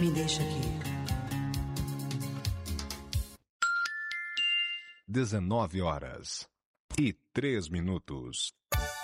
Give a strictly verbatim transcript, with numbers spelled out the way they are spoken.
Me deixa aqui. dezenove horas e três minutos.